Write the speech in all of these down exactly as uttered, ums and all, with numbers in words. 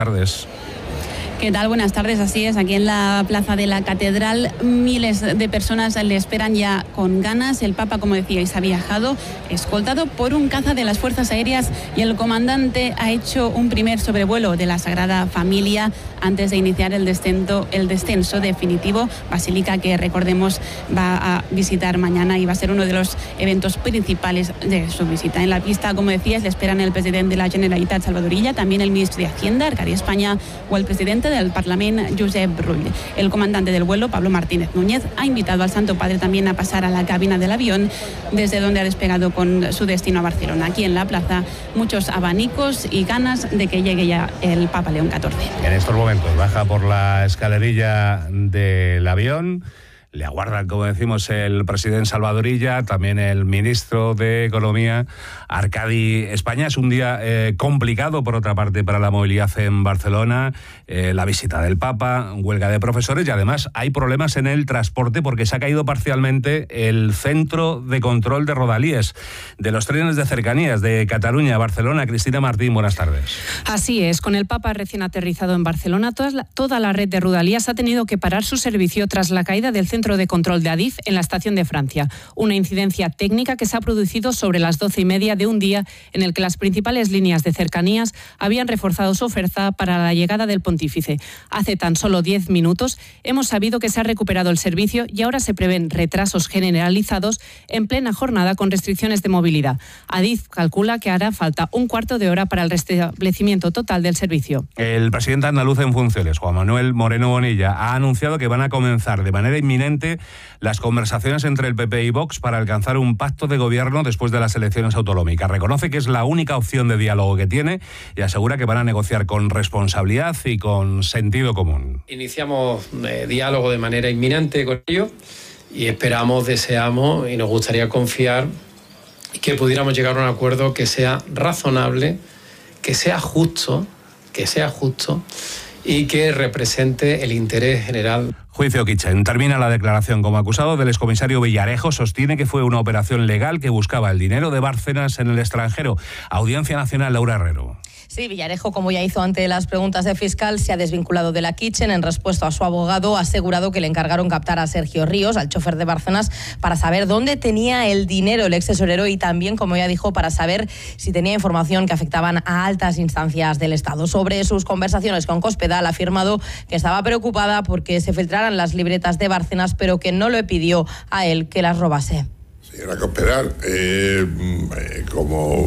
Tardes. ¿Qué tal? Buenas tardes, así es, aquí en la plaza de la Catedral miles de personas le esperan ya con ganas. El Papa, como decíais, ha viajado escoltado por un caza de las Fuerzas Aéreas y el comandante ha hecho un primer sobrevuelo de la Sagrada Familia antes de iniciar el descenso, el descenso definitivo. Basílica que, recordemos, va a visitar mañana y va a ser uno de los eventos principales de su visita. En la pista, como decías, le esperan el presidente de la Generalitat, Salvador Illa, también el ministro de Hacienda, Arcadi España, o el presidente del Parlamento, Josep Rull. El comandante del vuelo, Pablo Martínez Núñez, ha invitado al Santo Padre también a pasar a la cabina del avión, desde donde ha despegado con su destino a Barcelona. Aquí en la plaza, muchos abanicos y ganas de que llegue ya el Papa León catorce. En estos momentos baja por la escalerilla del avión. Le aguardan, como decimos, el presidente Salvador Illa, también el ministro de Economía, Arcadi España. Es un día eh, complicado, por otra parte, para la movilidad en Barcelona, eh, la visita del Papa, huelga de profesores y además hay problemas en el transporte porque se ha caído parcialmente el centro de control de rodalíes de los trenes de cercanías de Cataluña a Barcelona. Cristina Martín, buenas tardes. Así es, con el Papa recién aterrizado en Barcelona, toda la, toda la red de rodalías ha tenido que parar su servicio tras la caída del centro de control de Adif en la estación de Francia. Una incidencia técnica que se ha producido sobre las doce y media de un día en el que las principales líneas de cercanías habían reforzado su oferta para la llegada del pontífice. Hace tan solo diez minutos hemos sabido que se ha recuperado el servicio y ahora se prevén retrasos generalizados en plena jornada con restricciones de movilidad. Adif calcula que hará falta un cuarto de hora para el restablecimiento total del servicio. El presidente andaluz en funciones, Juan Manuel Moreno Bonilla, ha anunciado que van a comenzar de manera inminente las conversaciones entre el P P y Vox para alcanzar un pacto de gobierno después de las elecciones autonómicas. Reconoce que es la única opción de diálogo que tiene y asegura que van a negociar con responsabilidad y con sentido común. Iniciamos eh, diálogo de manera inminente con ellos y esperamos, deseamos y nos gustaría confiar que pudiéramos llegar a un acuerdo que sea razonable, que sea justo, que sea justo y que represente el interés general. Juicio Kitchen. Termina la declaración como acusado del excomisario Villarejo. Sostiene que fue una operación legal que buscaba el dinero de Bárcenas en el extranjero. Audiencia Nacional, Laura Herrero. Sí, Villarejo, como ya hizo ante las preguntas del fiscal, se ha desvinculado de la Kitchen. En respuesta a su abogado, ha asegurado que le encargaron captar a Sergio Ríos, al chofer de Bárcenas, para saber dónde tenía el dinero el ex tesorero y también, como ya dijo, para saber si tenía información que afectaban a altas instancias del Estado. Sobre sus conversaciones con Cospedal, ha afirmado que estaba preocupada porque se filtraran las libretas de Bárcenas, pero que no le pidió a él que las robase. Señora Cospedal, eh, eh, como...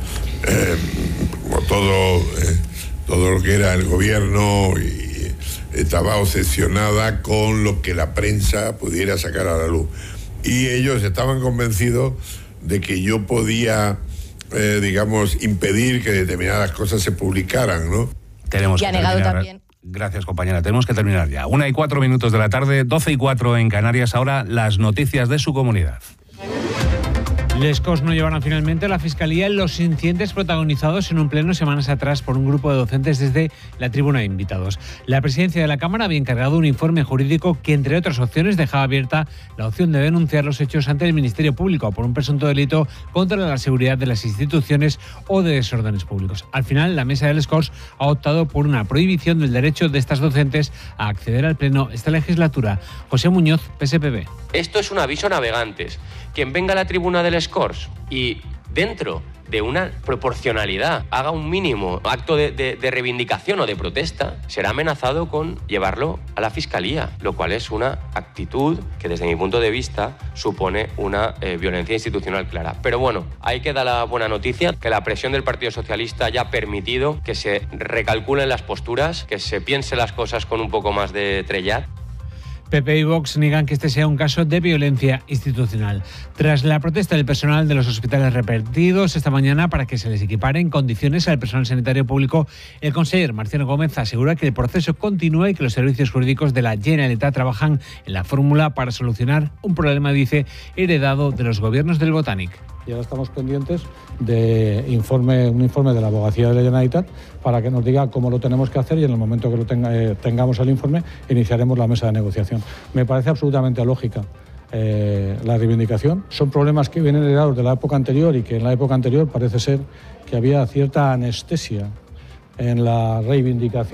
Eh, como todo, eh, todo lo que era el gobierno, y estaba obsesionada con lo que la prensa pudiera sacar a la luz. Y ellos estaban convencidos de que yo podía, eh, digamos, impedir que determinadas cosas se publicaran, ¿no? Tenemos y que ha negado terminar. también. Gracias, compañera. Tenemos que terminar ya. Una y cuatro minutos de la tarde, doce y cuatro en Canarias. Ahora las noticias de su comunidad. Les Corts no llevaron finalmente a la Fiscalía los incidentes protagonizados en un pleno semanas atrás por un grupo de docentes desde la tribuna de invitados. La presidencia de la Cámara había encargado un informe jurídico que, entre otras opciones, dejaba abierta la opción de denunciar los hechos ante el Ministerio Público por un presunto delito contra la seguridad de las instituciones o de desórdenes públicos. Al final, la mesa de Les Corts ha optado por una prohibición del derecho de estas docentes a acceder al pleno esta legislatura. José Muñoz, P S P B. Esto es un aviso a navegantes. Quien venga a la tribuna de Les Corts y dentro de una proporcionalidad haga un mínimo acto de, de, de reivindicación o de protesta, será amenazado con llevarlo a la Fiscalía, lo cual es una actitud que desde mi punto de vista supone una eh, violencia institucional clara. Pero bueno, ahí queda la buena noticia, que la presión del Partido Socialista ya ha permitido que se recalculen las posturas, que se piense las cosas con un poco más de trellat. P P y Vox niegan que este sea un caso de violencia institucional. Tras la protesta del personal de los hospitales repartidos esta mañana para que se les equipare en condiciones al personal sanitario público, el conseller Marciano Gómez asegura que el proceso continúa y que los servicios jurídicos de la Generalitat trabajan en la fórmula para solucionar un problema, dice, heredado de los gobiernos del Botànic. Y ahora estamos pendientes de informe, un informe de la Abogacía de la Generalitat para que nos diga cómo lo tenemos que hacer y en el momento que lo tenga, eh, tengamos el informe iniciaremos la mesa de negociación. Me parece absolutamente lógica eh, la reivindicación. Son problemas que vienen heredados de la época anterior y que en la época anterior parece ser que había cierta anestesia en la reivindicación.